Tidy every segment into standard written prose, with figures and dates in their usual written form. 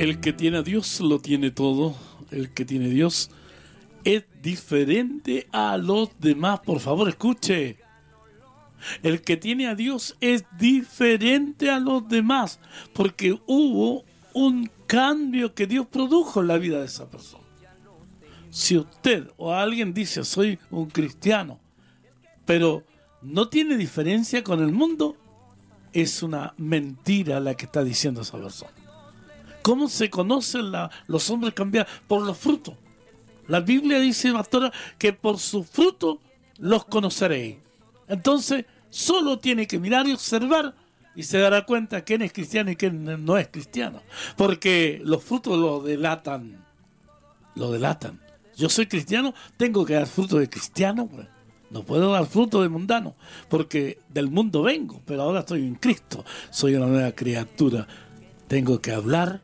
El que tiene a Dios lo tiene todo. El que tiene a Dios es diferente a los demás. Por favor, escuche. El que tiene a Dios es diferente a los demás, porque hubo un cambio que Dios produjo en la vida de esa persona. Si usted o alguien dice, soy un cristiano, pero no tiene diferencia con el mundo, es una mentira la que está diciendo esa persona. ¿Cómo se conocen los hombres cambiados? Por los frutos. La Biblia dice, pastora, que por su fruto los conoceréis. Entonces, solo tiene que mirar y observar y se dará cuenta quién es cristiano y quién no es cristiano. Porque los frutos lo delatan. Lo delatan. Yo soy cristiano, tengo que dar fruto de cristiano. Pues. No puedo dar fruto de mundano, porque del mundo vengo, pero ahora estoy en Cristo. Soy una nueva criatura. Tengo que hablar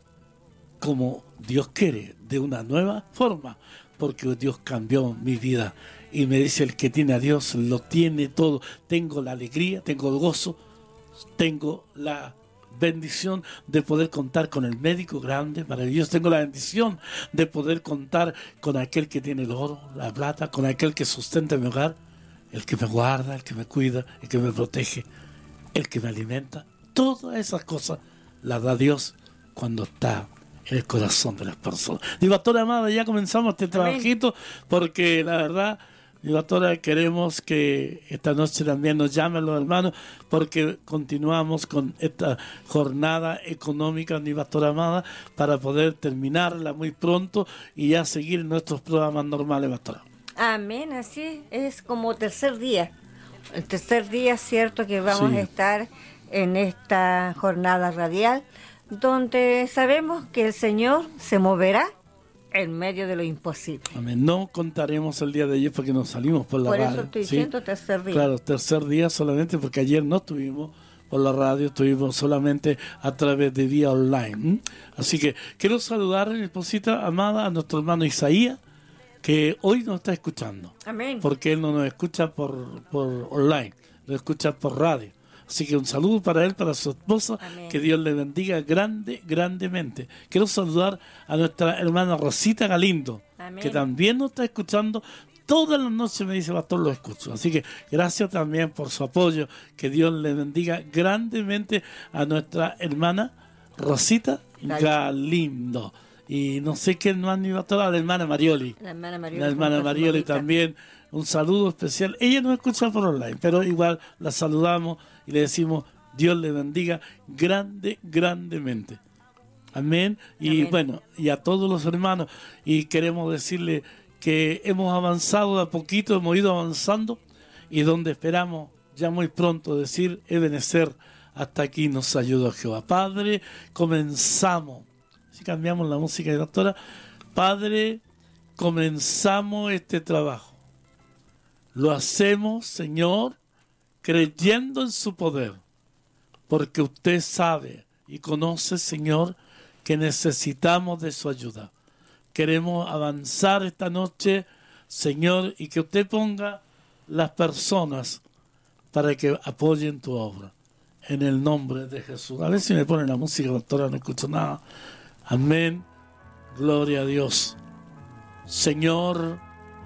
como Dios quiere, de una nueva forma, porque Dios cambió mi vida. Y me dice, el que tiene a Dios lo tiene todo. Tengo la alegría, tengo el gozo, tengo la bendición de poder contar con el médico grande, maravilloso. Tengo la bendición de poder contar con aquel que tiene el oro, la plata, con aquel que sustenta mi hogar, el que me guarda, el que me cuida, el que me protege, el que me alimenta. Todas esas cosas las da Dios cuando está en el corazón de las personas. Mi pastora amada, ya comenzamos este trabajito, porque la verdad, mi pastora, queremos que esta noche también nos llamen los hermanos, porque continuamos con esta jornada económica, mi pastora amada, para poder terminarla muy pronto y ya seguir nuestros programas normales, pastora. Amén, así es como tercer día. El tercer día, cierto, que vamos a estar en esta jornada radial, donde sabemos que el Señor se moverá en medio de lo imposible. Amén. No contaremos el día de ayer porque nos salimos por la radio. Por eso estoy diciendo tercer día. Claro, tercer día solamente porque ayer no estuvimos por la radio, estuvimos solamente a través de vía online. Así que quiero saludar, mi esposita amada, a nuestro hermano Isaías, que hoy nos está escuchando. Amén. Porque él no nos escucha por online, lo escucha por radio. Así que un saludo para él, para su esposa. Amén. Que Dios le bendiga grandemente. Quiero saludar a nuestra hermana Rosita Galindo. Amén. Que también nos está escuchando. Todas las noches me dice, pastor, lo escucho. Así que gracias también por su apoyo. Que Dios le bendiga grandemente a nuestra hermana Rosita Galindo. Y no sé quién más ni pastor, a la hermana Marioli. La hermana Marioli también. Un saludo especial. Ella nos escucha por online, pero igual la saludamos y le decimos, Dios le bendiga grandemente. Amén. Y amén. Bueno, y a todos los hermanos, y queremos decirle que hemos avanzado de a poquito, hemos ido avanzando, y donde esperamos ya muy pronto decir, Ebenecer, hasta aquí nos ayudó Jehová. Padre, comenzamos. Si cambiamos la música de doctora, Padre, comenzamos este trabajo. Lo hacemos, Señor, creyendo en su poder, porque usted sabe y conoce, Señor, que necesitamos de su ayuda. Queremos avanzar esta noche, Señor, y que usted ponga las personas para que apoyen tu obra. En el nombre de Jesús. A ver si me ponen la música, doctora, no escucho nada. Amén. Gloria a Dios. Señor,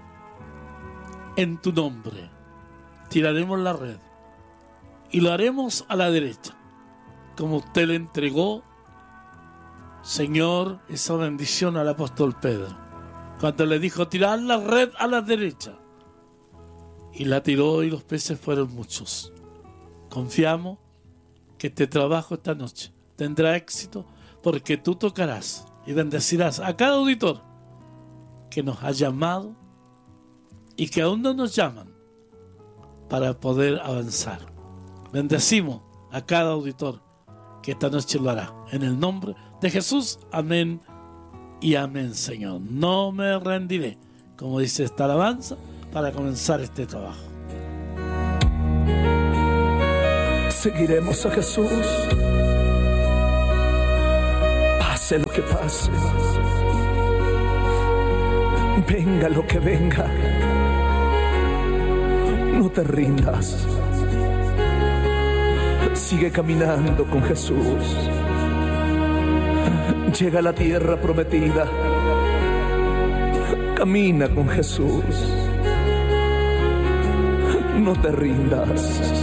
en tu nombre tiraremos la red y lo haremos a la derecha, como usted le entregó, Señor, esa bendición al apóstol Pedro, cuando le dijo, tirad la red a la derecha, y la tiró y los peces fueron muchos. Confiamos que este trabajo esta noche tendrá éxito, porque tú tocarás y bendecirás a cada auditor que nos ha llamado y que aún no nos llaman para poder avanzar. Bendecimos a cada auditor que esta noche lo hará. En el nombre de Jesús, amén y amén, Señor. No me rendiré, como dice esta alabanza, para comenzar este trabajo. Seguiremos a Jesús, pase lo que pase, venga lo que venga. No te rindas. Sigue caminando con Jesús. llega a la tierra prometida. Camina con Jesús. No te rindas.